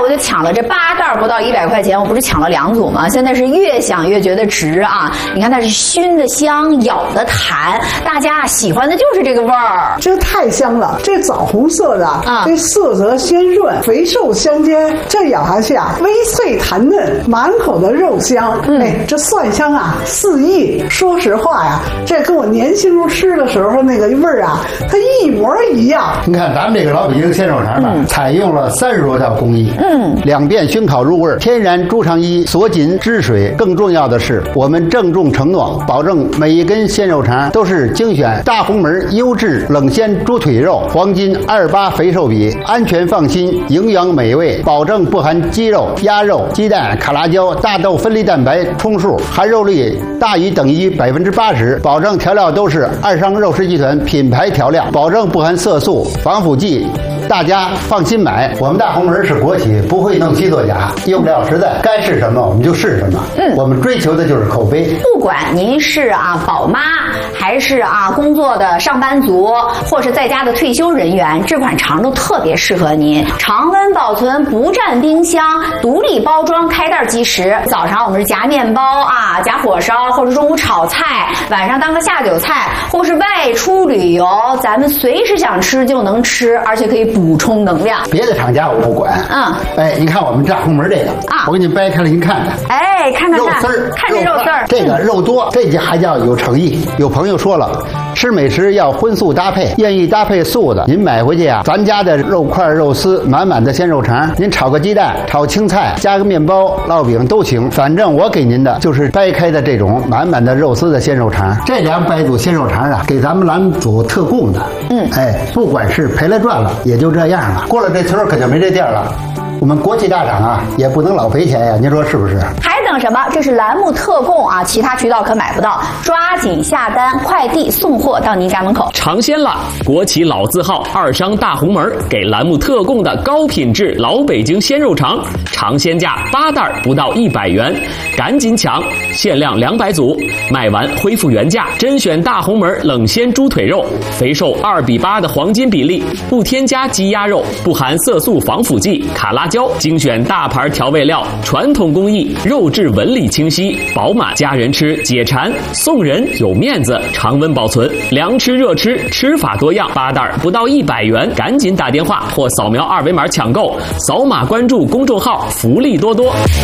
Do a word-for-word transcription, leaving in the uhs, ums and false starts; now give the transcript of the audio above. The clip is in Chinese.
我就抢了这八袋不到一百块钱，我不是抢了两组吗？现在是越想越觉得值啊！你看它是熏的香，咬的弹，大家喜欢的就是这个味儿。 这太香了，这枣红色的啊，这色泽鲜润，肥瘦相间，这咬下去啊，微脆弹嫩，满口的肉香。嗯、哎，这蒜香啊四溢。说实话呀，这跟我年轻时候吃的时候那个味儿啊，它一模一样。 你看咱们这个老北京鲜肉肠呢，嗯、采用了三十多道工艺，嗯，两遍熏烤入味，天然猪肠衣锁紧汁水。更重要的是，我们郑重承诺，保证每一根鲜肉肠都是精选大红门优质冷鲜猪腿肉，黄金二八肥瘦比，安全放心，营养美味，保证不含鸡肉、鸭肉、鸡蛋、卡拉胶、大豆分离蛋白充数，含肉率大于等于百分之八十，保证调料都是二商肉食集团品牌调料，保证不含色素、防腐剂。大家放心买，我们大红门是国企，不会弄虚作假，用料实在，该是什么我们就是什么。嗯，我们追求的就是口碑。 不管您是啊宝妈，还是啊工作的上班族，或是在家的退休人员，这款肠都特别适合您。常温保存，不占冰箱，独立包装，开袋即食。早上我们是夹面包啊，夹火烧，或者中午炒菜，晚上当个下酒菜，或是外出旅游，咱们随时想吃就能吃，而且可以补充能量。 别的厂家我不管。嗯，哎，你看我们大红门这个啊，我给你掰开了，您看看。 哎，看看肉丝儿， 看这肉丝儿， 这个肉多，这就还叫有诚意。有朋友说了，吃美食要荤素搭配，愿意搭配素的，您买回去啊，咱家的肉块、肉丝，满满的鲜肉肠，您炒个鸡蛋，炒青菜，加个面包、烙饼都行。反正我给您的就是掰开的这种满满的肉丝的鲜肉肠。这两百组鲜肉肠啊，给咱们栏组特供的。嗯，哎，不管是赔了赚了，也就这样了。过了这村可就没这店了。我们国企大厂啊，也不能老赔钱呀，您说是不是？ 还等什么？这是栏目特供啊，其他渠道可买不到，抓紧下单，快递送货到您家门口。 尝鲜了，国企老字号二商大红门给栏目特供的高品质老北京鲜肉肠，尝鲜价八袋不到一百元，赶紧抢，限量两百组，卖完恢复原价。甄选大红门冷鲜猪腿肉，肥瘦二比八的黄金比例，不添加鸡鸭肉，不含色素防腐剂、卡拉胶，精选大牌调味料，传统工艺，肉质纹理清晰饱满，家人吃解馋，送人有面子，常温保存，凉吃热吃，吃法多样，八袋不到一百元，赶紧打电话或扫描二维码抢购，扫码关注公众号，福利多多。